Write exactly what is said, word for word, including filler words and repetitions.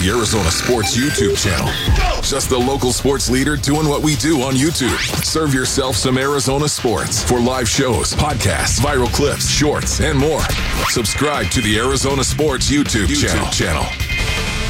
the Arizona Sports YouTube channel. Just the local sports leader doing what we do on YouTube. Serve yourself some Arizona sports for live shows, podcasts, viral clips, shorts, and more. Subscribe to the Arizona Sports YouTube, YouTube channel. channel.